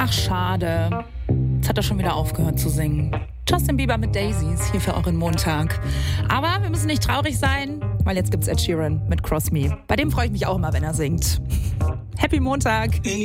Ach, schade. Jetzt hat er schon wieder aufgehört zu singen. Justin Bieber mit Daisies, hier für euren Montag. Aber wir müssen nicht traurig sein, weil jetzt gibt's Ed Sheeran mit Cross Me. Bei dem freue ich mich auch immer, wenn er singt. Happy Montag!